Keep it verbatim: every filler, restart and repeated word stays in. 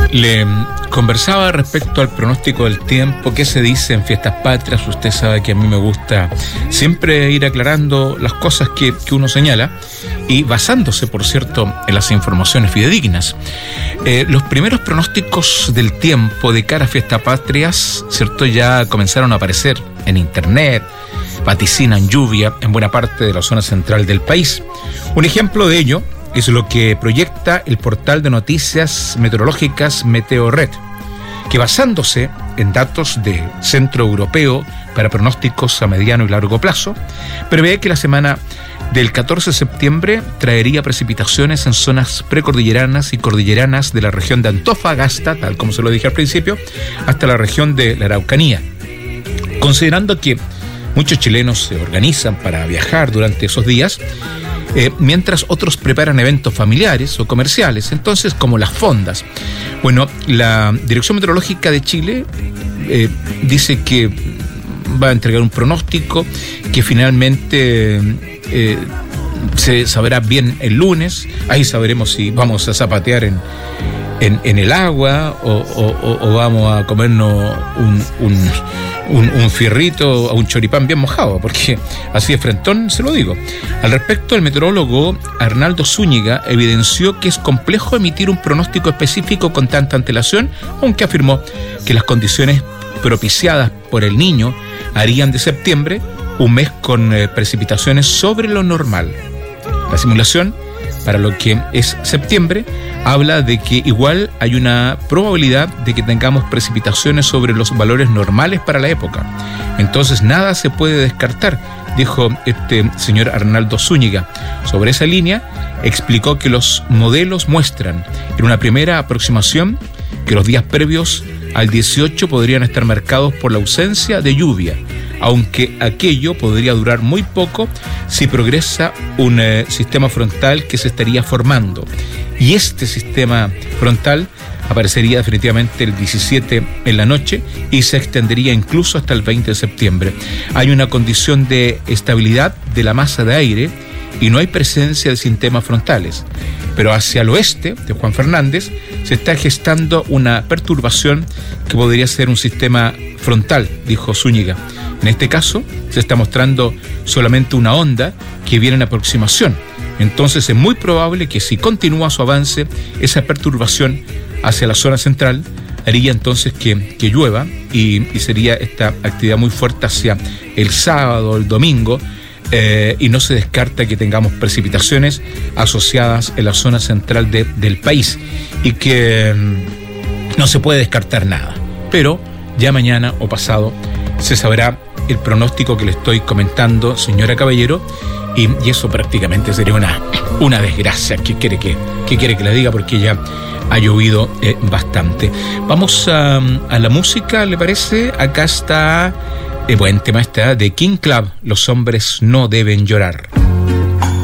Le conversaba respecto al pronóstico del tiempo, qué se dice en fiestas patrias. Usted sabe que a mí me gusta siempre ir aclarando las cosas que, que uno señala y basándose, por cierto, en las informaciones fidedignas. Eh, los primeros pronósticos del tiempo de cara a fiestas patrias, cierto, ya comenzaron a aparecer en internet, vaticinan lluvia en buena parte de la zona central del país. Un ejemplo de ello es lo que proyecta el portal de noticias meteorológicas Meteorred, que basándose en datos del Centro Europeo para pronósticos a mediano y largo plazo, prevé que la semana del catorce de septiembre traería precipitaciones en zonas precordilleranas y cordilleranas de la región de Antofagasta, tal como se lo dije al principio, hasta la región de la Araucanía. Considerando que muchos chilenos se organizan para viajar durante esos días, Eh, mientras otros preparan eventos familiares o comerciales, entonces como las fondas. Bueno, la Dirección Meteorológica de Chile eh, dice que va a entregar un pronóstico que finalmente eh, se sabrá bien el lunes. Ahí sabremos si vamos a zapatear en, en, en el agua o, o, o vamos a comernos un... un Un, un fierrito o un choripán bien mojado, porque así de frentón se lo digo. Al respecto, el meteorólogo Arnaldo Zúñiga evidenció que es complejo emitir un pronóstico específico con tanta antelación, aunque afirmó que las condiciones propiciadas por el Niño harían de septiembre un mes con eh, precipitaciones sobre lo normal. La simulación para lo que es septiembre habla de que igual hay una probabilidad de que tengamos precipitaciones sobre los valores normales para la época. Entonces nada se puede descartar, dijo este señor Arnaldo Zúñiga. Sobre esa línea explicó que los modelos muestran en una primera aproximación que los días previos al dieciocho podrían estar marcados por la ausencia de lluvia, aunque aquello podría durar muy poco si progresa un eh, sistema frontal que se estaría formando. Y este sistema frontal aparecería definitivamente el diecisiete en la noche y se extendería incluso hasta el veinte de septiembre. Hay una condición de estabilidad de la masa de aire y no hay presencia de sistemas frontales. Pero hacia el oeste de Juan Fernández se está gestando una perturbación que podría ser un sistema frontal, dijo Zúñiga. En este caso, se está mostrando solamente una onda que viene en aproximación. Entonces es muy probable que si continúa su avance, esa perturbación hacia la zona central haría entonces que, que llueva y, y sería esta actividad muy fuerte hacia el sábado, el domingo, eh, y no se descarta que tengamos precipitaciones asociadas en la zona central de, del país y que mm, no se puede descartar nada. Pero ya mañana o pasado se sabrá el pronóstico que le estoy comentando, señora Caballero, y, y eso prácticamente sería una, una desgracia. ¿Qué quiere que, qué quiere que le diga? Porque ya ha llovido eh, bastante. Vamos a, a la música, ¿le parece? Acá está, eh, buen tema está, de King Club, Los hombres no deben llorar.